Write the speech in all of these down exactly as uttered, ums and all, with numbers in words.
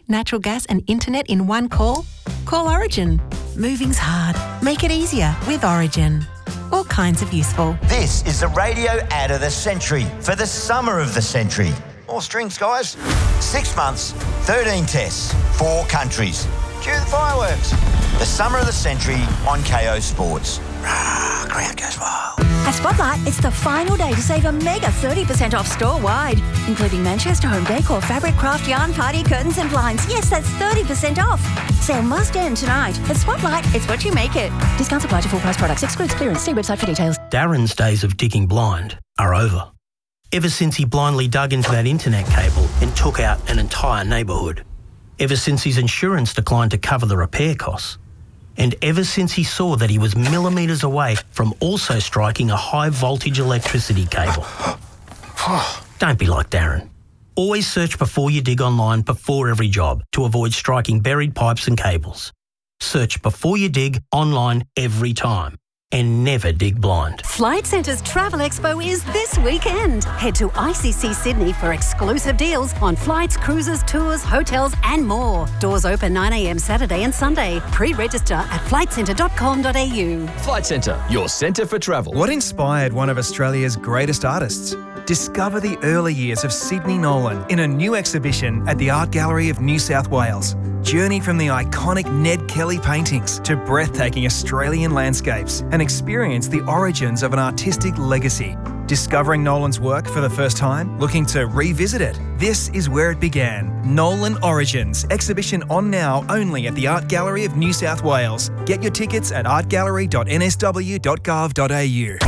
natural gas and internet in one call? Call Origin. Moving's hard. Make it easier with Origin. All kinds of useful. This is the radio ad of the century for the summer of the century. More strings, guys. Six months, thirteen tests, four countries. Cue the fireworks. The summer of the century on K O Sports. Rah, crowd goes wild. At Spotlight, it's the final day to save a mega thirty percent off store-wide, including Manchester Home Decor, fabric, craft, yarn, party, curtains and blinds. Yes, that's thirty percent off. Sale must end tonight. At Spotlight, it's what you make it. Discounts apply to full-price products. Excludes clearance. See website for details. Darren's days of digging blind are over. Ever since he blindly dug into that internet cable and took out an entire neighbourhood. Ever since his insurance declined to cover the repair costs. And ever since he saw that he was millimetres away from also striking a high-voltage electricity cable. Don't be like Darren. Always search before you dig online before every job to avoid striking buried pipes and cables. Search before you dig online every time. And never dig blind. Flight Centre's Travel Expo is this weekend. Head to I C C Sydney for exclusive deals on flights, cruises, tours, hotels and more. Doors open nine a.m. Saturday and Sunday. Pre-register at flight centre dot com dot a u. Flight Centre, your centre for travel. What inspired one of Australia's greatest artists? Discover the early years of Sydney Nolan in a new exhibition at the Art Gallery of New South Wales. Journey from the iconic Ned Kelly paintings to breathtaking Australian landscapes and experience the origins of an artistic legacy. Discovering Nolan's work for the first time? Looking to revisit it? This is where it began. Nolan Origins, exhibition on now only at the Art Gallery of New South Wales. Get your tickets at art gallery dot n s w dot gov dot a u.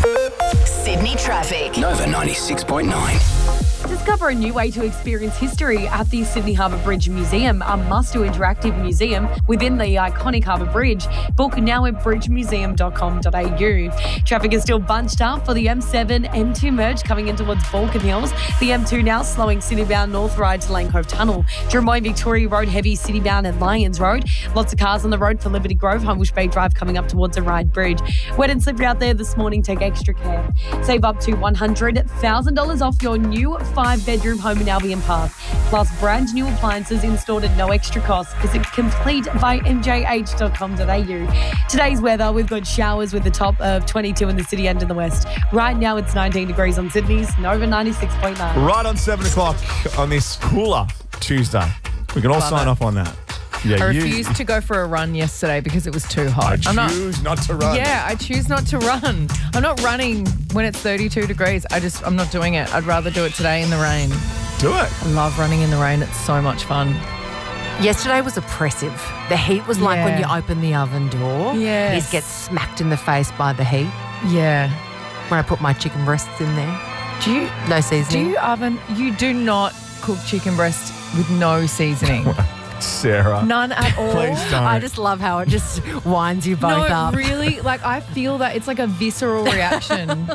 Sydney traffic. Nova ninety-six point nine. Discover a new way to experience history at the Sydney Harbour Bridge Museum, a must-do interactive museum within the iconic Harbour Bridge. Book now at bridge museum dot com dot a u. Traffic is still bunched up for the M seven M two merge coming in towards Balkan Hills. The M two now slowing city-bound North Ryde to Lane Cove Tunnel. Drummoy Victoria Road heavy city-bound at Lyons Road. Lots of cars on the road for Liberty Grove, Homebush Bay Drive coming up towards the Ryde Bridge. Wet and slippery out there this morning, take extra care. Save up to one hundred thousand dollars off your new five-bedroom home in Albion Park. Plus brand new appliances installed at no extra cost. Visit complete by m j h dot com dot a u. Today's weather, we've got showers with a top of twenty-two in the city and in the west. Right now it's nineteen degrees on Sydney's Nova ninety-six point nine. Right on seven o'clock on this cooler Tuesday. We can all Love sign it. off on that. Yeah, I you- refused to go for a run yesterday because it was too hot. I I'm not- choose not to run. Yeah, I choose not to run. I'm not running when it's thirty-two degrees. I just, I'm not doing it. I'd rather do it today in the rain. Do it. I love running in the rain. It's so much fun. Yesterday was oppressive. The heat was like when you Yeah. open the oven door. Yes. You just get smacked in the face by the heat. Yeah. When I put my chicken breasts in there. Do you? No seasoning. Do you oven? You do not cook chicken breast with no seasoning. Sarah. None at all. Please don't. I just love how it just winds you both no, up. really, like I feel that it's like a visceral reaction.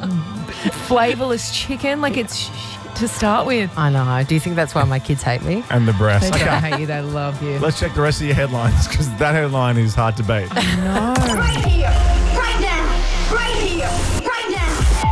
Flavorless chicken, like it's shit to start with. I know. Do you think that's why my kids hate me? And the breast. They Okay. don't hate you, they love you. Let's check the rest of your headlines because that headline is hard to beat. No. Right here, right now, right here, right now.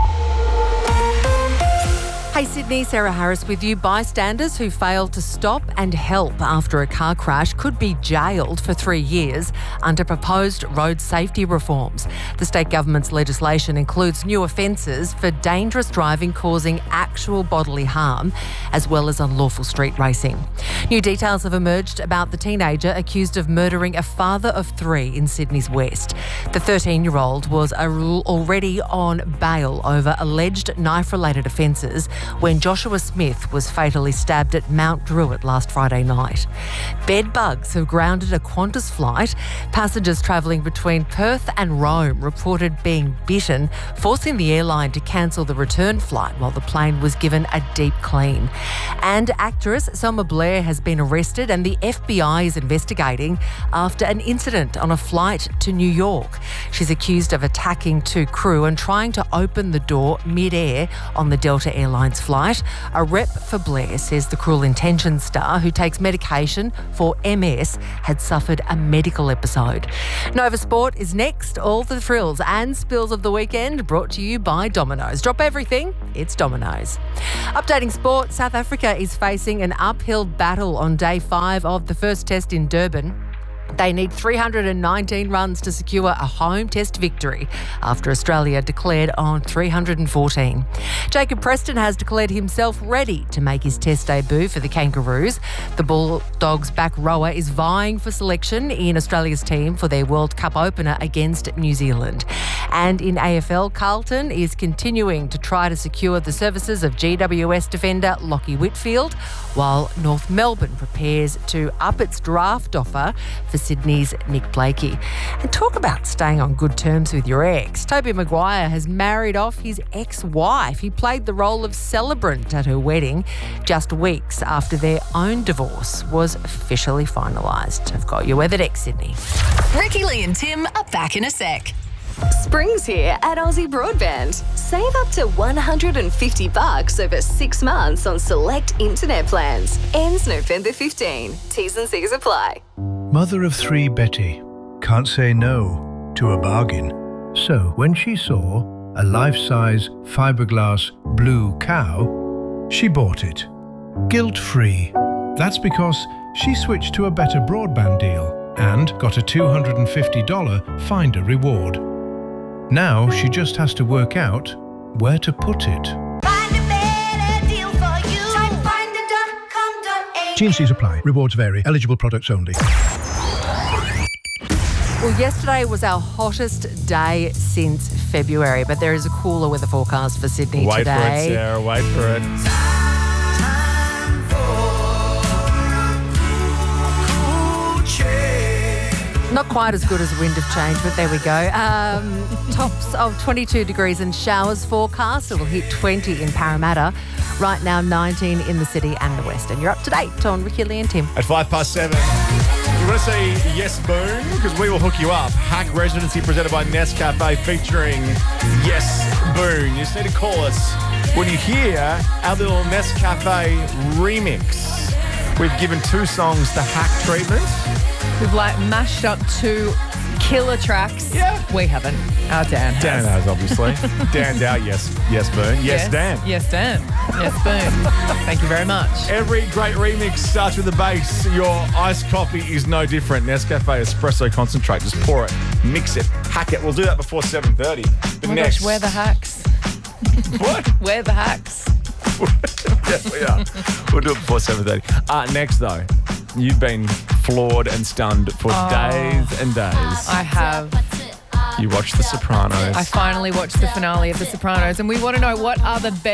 Hey Sydney, Sarah Harris with you. Bystanders who failed to stop and help after a car crash could be jailed for three years under proposed road safety reforms. The state government's legislation includes new offences for dangerous driving causing actual bodily harm, as well as unlawful street racing. New details have emerged about the teenager accused of murdering a father of three in Sydney's West. The thirteen-year-old was already on bail over alleged knife-related offences when Joshua Smith was fatally stabbed at Mount Druitt last Friday night. Bed bugs have grounded a Qantas flight. Passengers travelling between Perth and Rome reported being bitten, forcing the airline to cancel the return flight while the plane was given a deep clean. And actress Selma Blair has been arrested and the F B I is investigating after an incident on a flight to New York. She's accused of attacking two crew and trying to open the door mid-air on the Delta Airlines flight. A rep for Blair says the Cruel Intentions star, who takes medication for M S, had suffered a medical episode. Nova Sport is next. All the thrills and spills of the weekend brought to you by Domino's. Drop everything, it's Domino's. Updating sport, South Africa is facing an uphill battle on day five of the first test in Durban. They need three hundred nineteen runs to secure a home test victory after Australia declared on three hundred fourteen. Jacob Preston has declared himself ready to make his test debut for the Kangaroos. The Bulldogs' back rower is vying for selection in Australia's team for their World Cup opener against New Zealand. And in A F L, Carlton is continuing to try to secure the services of G W S defender Lachie Whitfield, while North Melbourne prepares to up its draft offer for Sydney's Nick Blakey. And talk about staying on good terms with your ex. Toby Maguire has married off his ex-wife. He played the role of celebrant at her wedding just weeks after their own divorce was officially finalised. I've got your weather next, Sydney. Ricky Lee and Tim are back in a sec. Spring's here at Aussie Broadband. Save up to one hundred fifty bucks over six months on select internet plans. Ends November fifteenth. T's and C's apply. Mother of three Betty can't say no to a bargain. So when she saw a life-size fiberglass blue cow, she bought it. Guilt-free. That's because she switched to a better broadband deal and got a two hundred fifty dollars Finder reward. Now she just has to work out where to put it. Find a better deal for you. Try finder dot com dot a u. T and C's apply. Rewards vary. Eligible products only. Well, yesterday was our hottest day since February, but there is a cooler weather forecast for Sydney Wait today. for it, Sarah. Wait for it. Not quite as good as wind of change, but there we go. Um, tops of twenty-two degrees and showers forecast. It'll hit twenty in Parramatta. Right now, nineteen in the city and the west. And you're up to date on Ricky Lee and Tim. At five past seven. You want to see Yes Boone? Because we will hook you up. Hack Residency presented by Nescafe featuring Yes Boone. You just need to call us when you hear our little Nescafe remix. We've given two songs the Hack treatment. We've like mashed up two killer tracks. Yeah. We haven't. Our Dan has. Dan has, obviously. Dan's our Yes Yes Boone. Yes, yes, Dan. Yes, Dan. Yes, Boone. Thank you very much. Every great remix starts with the bass. Your iced coffee is no different. Nescafe Espresso Concentrate. Just pour it, mix it, hack it. We'll do that before seven thirty. But Oh my next... gosh, where are the hacks? What? Where are the hacks? Yeah, we are. We'll do it before seven thirty. Uh, next, though, you've been floored and stunned for Oh. days and days. I have. You watched The Sopranos. I finally watched the finale of The Sopranos, and we want to know, what are the best